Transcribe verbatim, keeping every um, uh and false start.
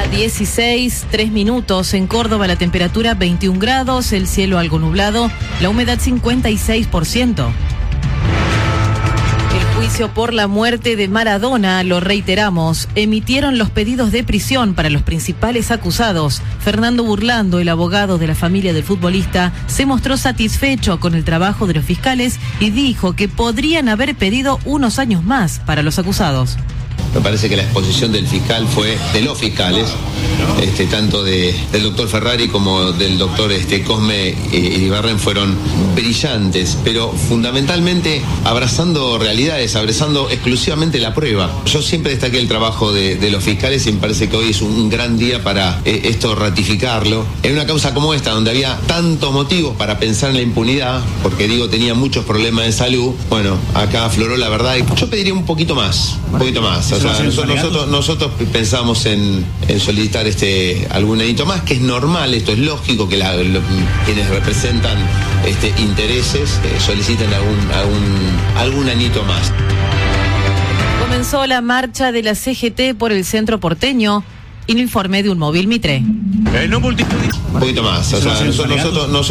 dieciséis, tres minutos. En Córdoba la temperatura veintiún grados, el cielo algo nublado, la humedad cincuenta y seis por ciento. El juicio por la muerte de Maradona, lo reiteramos, emitieron los pedidos de prisión para los principales acusados. Fernando Burlando, el abogado de la familia del futbolista, se mostró satisfecho con el trabajo de los fiscales y dijo que podrían haber pedido unos años más para los acusados. Me parece que la exposición del fiscal fue, de los fiscales, este, tanto de, del doctor Ferrari como del doctor este, Cosme Iribarren, fueron brillantes, pero fundamentalmente abrazando realidades, abrazando exclusivamente la prueba. Yo siempre destaqué el trabajo de, de los fiscales y me parece que hoy es un, un gran día para eh, esto ratificarlo. En una causa como esta, donde había tantos motivos para pensar en la impunidad, porque digo, tenía muchos problemas de salud, bueno, acá afloró la verdad y yo pediría un poquito más, un poquito más. O sea, nosotros, nosotros, nosotros pensamos en, en solicitar este algún anito más, que es normal, esto es lógico que la, lo, quienes representan este, intereses eh, soliciten algún, algún, algún anito más. Comenzó la marcha de la C G T por el centro porteño y el informe de un móvil Mitre. Eh, no multitud... Un poquito más, o sea, nosotros, nosotros, nosotros